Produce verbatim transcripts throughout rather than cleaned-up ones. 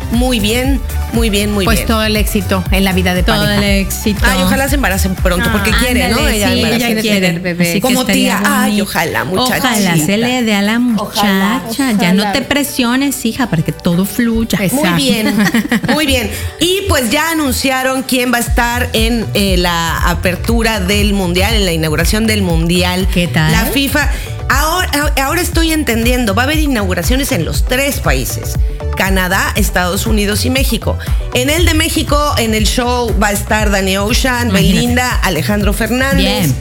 muy bien, muy bien, muy pues bien. Pues todo el éxito en la vida de todo pareja. el éxito. Ay, ojalá se embaracen pronto, Ah, porque quiere, ándale, ¿no? Ella, sí, embarazada. ella quiere quiere tener bebé. Así que Como estaría tía, ay, bonito. ojalá, muchachita. Ojalá se le dé a la Ojalá, muchacha. Ya no ojalá. te presiones, hija, para que todo fluya. Exacto. Muy bien, muy bien. Y pues ya anunciaron quién va a estar en eh, la apertura del Mundial, en la inauguración del Mundial. ¿Qué tal? La FIFA. Ahora, ahora estoy entendiendo, va a haber inauguraciones en los tres países. Canadá, Estados Unidos y México. En el de México, en el show va a estar Danny Ocean, Imagínate. Belinda, Alejandro Fernández. Bien.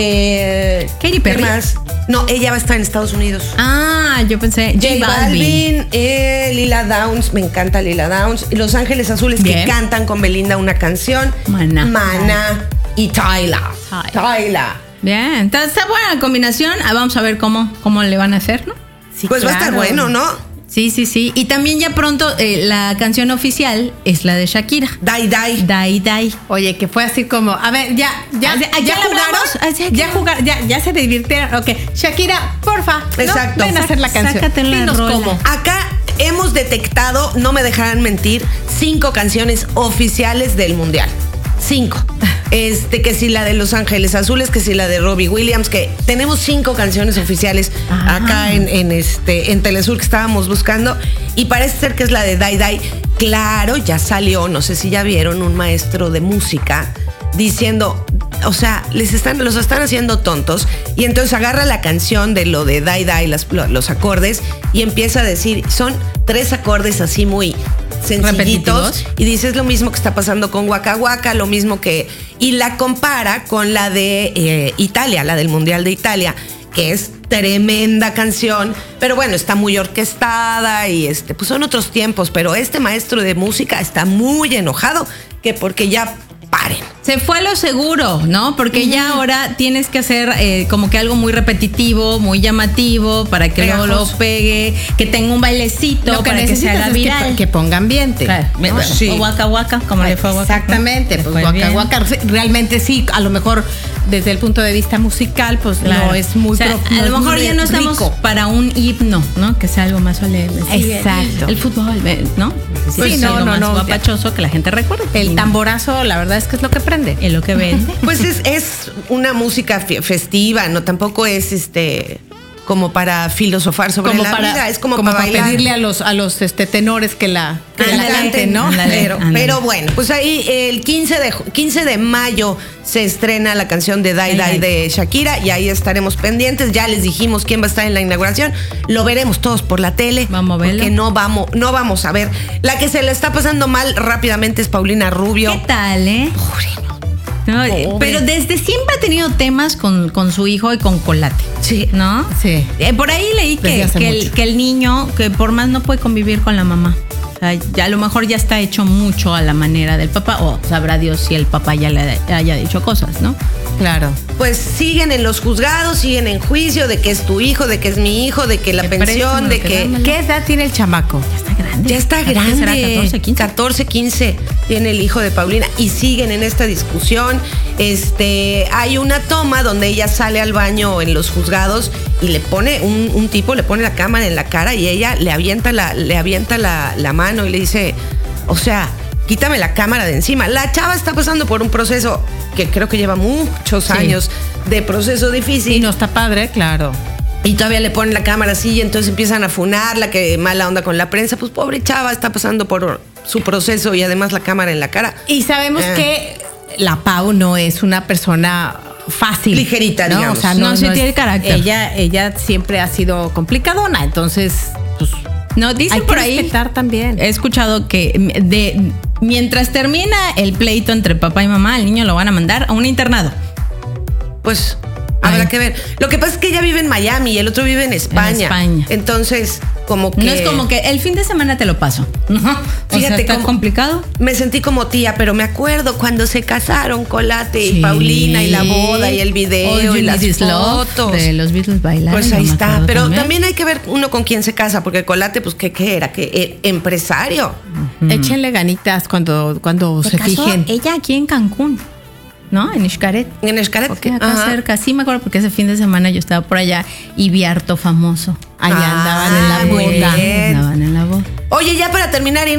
Eh, Katy ¿qué Perry. más? No, ella va a estar en Estados Unidos. Ah, yo pensé J J Balvin, Balvin. eh, Lila Downs, me encanta Lila Downs. Y Los Ángeles Azules Bien. que cantan con Belinda una canción. Maná. Maná y Tyla. Tyla. Tyla. Bien, está, está buena la combinación. Ah, vamos a ver cómo, cómo le van a hacer, ¿no? Sí, Pues va a estar claro. bueno, ¿no? Sí, sí, sí. Y también ya pronto eh, la canción oficial es la de Shakira. Dai, dai. Dai, dai. Oye, que fue así como, a ver, ya, ya, Ah, ya, ¿ya le jugaron, hablamos? Ah, ya, ya ya. jugaron, ya, ya se divirtieron. Ok, Shakira, porfa, ¿no? Exacto. Ven a hacer la canción. Sácate la Dinos rola. cómo. Acá hemos detectado, no me dejarán mentir, cinco canciones oficiales del Mundial. Cinco. Este, que si la de Los Ángeles Azules, que si la de Robbie Williams, que tenemos cinco canciones oficiales Ajá. acá en, en este en Telesur que estábamos buscando y parece ser que es la de Dai Dai. Claro, ya salió, no sé si ya vieron, un maestro de música diciendo, o sea, les están, los están haciendo tontos y entonces agarra la canción de lo de Dai Dai, las, los acordes y empieza a decir, son tres acordes así muy sencillitos Repetitivos. y dice es lo mismo que está pasando con Waka Waka, lo mismo que y la compara con la de eh, Italia, la del Mundial de Italia, que es tremenda canción, pero bueno, está muy orquestada y este, pues son otros tiempos, pero este maestro de música está muy enojado que porque ya paren. Se fue a lo seguro, ¿no? Porque ya ahora tienes que hacer eh, como que algo muy repetitivo, muy llamativo, para que luego Pegajoso. lo pegue, que tenga un bailecito, Lo que para que se necesitas haga es que, viral. que ponga ambiente. Claro. ¿no? Sí. O Waka Waka, como le fue a Waka. Exactamente, Le pues fue Waka bien. Waka, realmente sí, a lo mejor desde el punto de vista musical, pues Claro. no es muy O sea, pro- a no lo es mejor muy ya no estamos rico. para un himno, ¿no? Que sea algo más solemne. Sí, Exacto. El fútbol, ¿no? Pues Sí, no, algo no, más no, guapachoso que la gente recuerde. El tamborazo, la verdad es que es lo que prende. Es lo que vende. Pues es, es una música fe- festiva, no tampoco es este como para filosofar sobre Como la para, vida, es como, como para para bailar. pedirle a los a los este tenores que la que la Ándale, canten, ¿no? ándale. Pero, ándale. pero bueno, pues ahí el quince de, ju- quince de mayo se estrena la canción de Dai Dai Dai Dai. de Shakira y ahí estaremos pendientes. Ya les dijimos quién va a estar en la inauguración. Lo veremos todos por la tele. Vamos a verlo. Porque no vamos, no vamos a ver. La que se le está pasando mal rápidamente es Paulina Rubio. ¿Qué tal, eh? No, eh, Pobre. pero desde siempre ha tenido temas con, con su hijo y con Colate. Sí. ¿No? Sí. Eh, por ahí leí Desde que, hace que, el, mucho. que el niño, que por más no puede convivir con la mamá. O sea, ya a lo mejor ya está hecho mucho a la manera del papá, o sabrá Dios si el papá ya le haya dicho cosas, ¿no? Claro. Pues siguen en los juzgados, siguen en juicio de que es tu hijo, de que es mi hijo, de que la Que pensión, préstamo, de que que... dámelo. ¿Qué edad tiene el chamaco? Ya está grande. Ya está ¿Qué grande. será, catorce, quince? catorce, quince tiene el hijo de Paulina y siguen en esta discusión. Este, hay una toma donde ella sale al baño en los juzgados y le pone, un, un tipo le pone la cámara en la cara y ella le avienta la, le avienta la, la mano y le dice, o sea, quítame la cámara de encima. La chava está pasando por un proceso que creo que lleva muchos Sí. años de proceso difícil. Sí, no está padre, claro. Y todavía le ponen la cámara así y entonces empiezan a funarla, que mala onda con la prensa. Pues pobre chava, está pasando por su proceso y además la cámara en la cara. Y sabemos Ah. que la Pau no es una persona fácil. Ligerita, ¿no? digamos. O sea, no, No, sí es- tiene carácter. Ella, ella siempre ha sido complicadona, entonces, pues, No, dicen hay por que ahí. respetar también. He escuchado que de mientras termina el pleito entre papá y mamá, el niño lo van a mandar a un internado. Pues habrá Ay. que ver. Lo que pasa es que ella vive en Miami y el otro vive en España. España. Entonces, como que... No es como que el fin de semana te lo paso, ¿no? O sea, Fíjate está cómo- complicado. Me sentí como tía, pero me acuerdo cuando se casaron Colate y Sí. Paulina y la boda y el All video You y las Need Is Love, fotos. de los Beatles bailando. Pues ahí me está, acuerdo pero también. hay que ver uno con quién se casa, porque Colate, pues, ¿qué, qué era? que eh, empresario. Échenle ganitas cuando, cuando se, Se casó fijen. ella aquí en Cancún, ¿no? En Xcaret. En Xcaret. Porque acá Ajá. cerca, sí me acuerdo porque ese fin de semana yo estaba por allá y vi harto famoso. Allá Ah, andaban en la muy boda. bien. Andaban en la boda. Oye, ya para terminar,